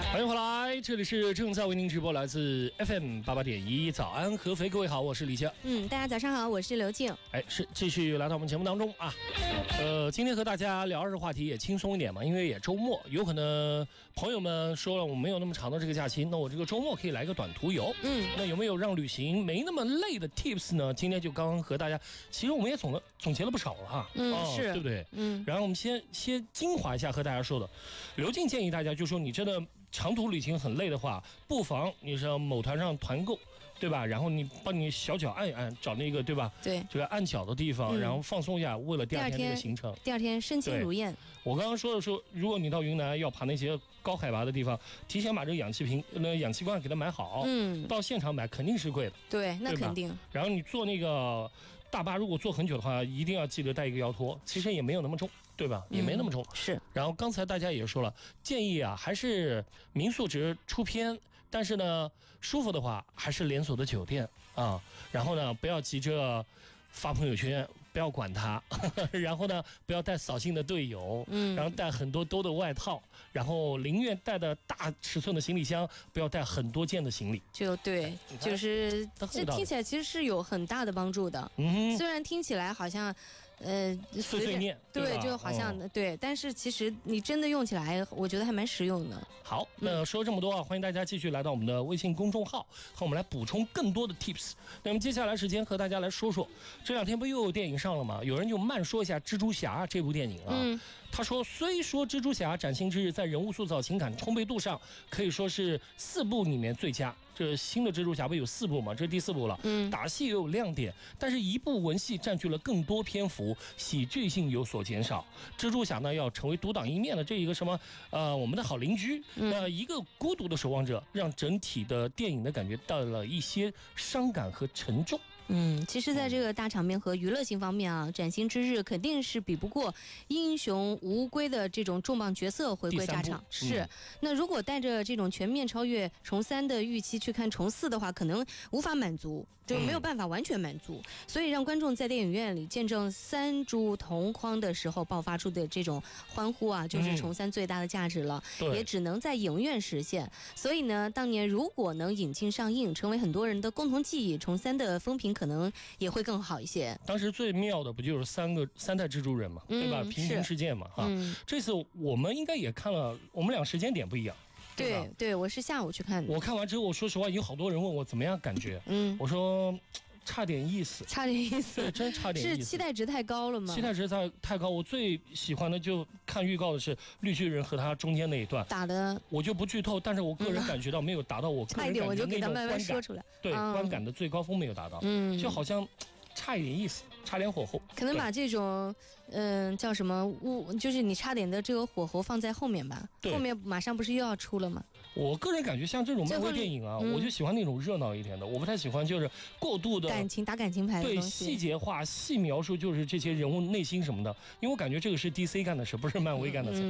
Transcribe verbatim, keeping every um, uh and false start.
欢迎回来，这里是正在为您直播来自 F M 八八点一早安合肥，各位好，我是李佳。 嗯，大家早上好，我是刘静。 哎，是继续来到我们节目当中啊。呃，今天和大家聊的话题也轻松一点嘛，因为也周末，有可能朋友们说了我没有那么长的这个假期，那我这个周末可以来个短途游。嗯，那有没有让旅行没那么累的 tips 呢？今天就刚刚和大家，其实我们也总了总结了不少了哈。 嗯， 哦、 是， 对不对？ 嗯， 然后我们先先精华一下和大家说的，刘静建议大家就说你真的长途旅行很累的话，不妨你上某团上团购，对吧？然后你帮你小脚按一按，找那个对吧？ 对， 这个按脚的地方，嗯、然后放松一下，为了第二天这个行程。 第二天身轻如燕。 我刚刚说的说，如果你到云南要爬那些高海拔的地方，提前把这个氧气瓶、那氧气罐给它买好。嗯，到现场买肯定是贵的。 对，那肯定。 然后你坐那个大巴，如果坐很久的话，一定要记得带一个腰托，其实也没有那么重，对吧？也没那么重。 嗯、是。 然后刚才大家也说了，建议啊，还是民宿只出片，但是呢，舒服的话还是连锁的酒店啊。然后呢，不要急着发朋友圈，不要管他。然后呢，不要带扫兴的队友，嗯，然后带很多兜的外套，然后宁愿带的大尺寸的行李箱，不要带很多件的行李。 就对，就是这听起来其实是有很大的帮助的。嗯，虽然听起来好像。呃， 碎碎念， 对，就好像、哦、对，但是其实你真的用起来，我觉得还蛮实用的。 好，那说这么多啊，欢迎大家继续来到我们的微信公众号，和我们来补充更多的 tips。那么接下来时间和大家来说说，这两天不又有电影上了吗？有人就慢说一下《蜘蛛侠》这部电影啊。嗯，他说，虽说《蜘蛛侠》崭新之日在人物塑造、情感充沛度上可以说是四部里面最佳。这新的蜘蛛侠不有四部嘛？这是第四部了。嗯，打戏也有亮点，但是一部文戏占据了更多篇幅，喜剧性有所减少。蜘蛛侠呢要成为独当一面的这一个什么呃我们的好邻居，那、呃、一个孤独的守望者，让整体的电影的感觉到了一些伤感和沉重。 嗯，其实在这个大场面和娱乐性方面啊，崭新之日肯定是比不过英雄无归的这种重磅角色回归大场。是、嗯，那如果带着这种全面超越重三的预期去看重四的话，可能无法满足，就没有办法完全满足。嗯、所以让观众在电影院里见证三株同框的时候爆发出的这种欢呼啊，就是重三最大的价值了，嗯、也只能在影院实现。所以呢，当年如果能引进上映，成为很多人的共同记忆，重三的风评可能也会更好一些。 当时最妙的不就是三个三代蜘蛛人嘛，嗯、对吧？平行世界嘛，哈、嗯。这次我们应该也看了，我们俩时间点不一样。 对 对, 对，我是下午去看的。 我看完之后，说实话，有好多人问我怎么样感觉。嗯，我说差点意思， 差点意思， 对，真差点意思。 是期待值太高了吗？ 期待值太太高。我最喜欢的就看预告的是绿巨人和他中间那一段打的， 我就不剧透，但是我个人感觉到没有达到我个人感觉那种观感，对、嗯、观感的最高峰没有达到，嗯，就好像差一点意思，差点火候， 可能把这种嗯、呃、叫什么物，就是你差点的这个火候放在后面吧，后面马上不是又要出了吗？ 我个人感觉像这种漫威电影啊、嗯，我就喜欢那种热闹一点的，我不太喜欢就是过度的感情打感情牌的对细节化、细描述，就是这些人物内心什么的，因为我感觉这个是 D C 干的事，不是漫威干的事。嗯